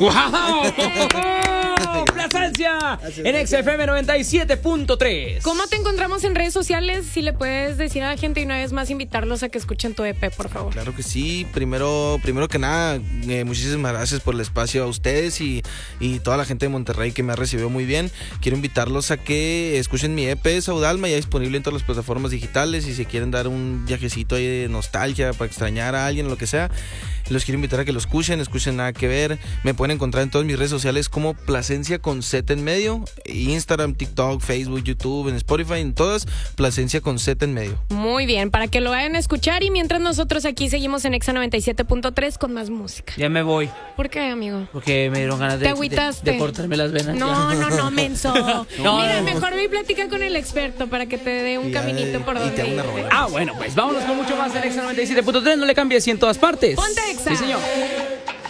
¡Wow! ¡Plasencia! En XFM 97.3. ¿Cómo te encontramos en redes sociales? Si le puedes decir a la gente y una vez más invitarlos a que escuchen tu EP, por favor. Claro que sí. Primero que nada, muchísimas gracias por el espacio a ustedes y toda la gente de Monterrey que me ha recibido muy bien. Quiero invitarlos a que escuchen mi EP Saudalma, ya disponible en todas las plataformas digitales. Y si quieren dar un viajecito ahí de nostalgia para extrañar a alguien o lo que sea, los quiero invitar a que lo escuchen Nada que Ver. Me pueden encontrar en todas mis redes sociales como Plasencia con Z en medio. Instagram, TikTok, Facebook, YouTube, en Spotify, en todas, Plasencia con Z en medio. Muy bien, para que lo vayan a escuchar. Y mientras nosotros aquí seguimos en Exa 97.3 con más música. Ya me voy. ¿Por qué, amigo? Porque me dieron ganas ¿Te agüitaste? de cortarme las venas. No, menso. No, Mira, no. mejor ve y platica con el experto para que te dé un caminito por donde ir. Bueno, pues vámonos con mucho más en Exa 97.3. No le cambies, y en todas partes. Ponte Exa. Sí, señor.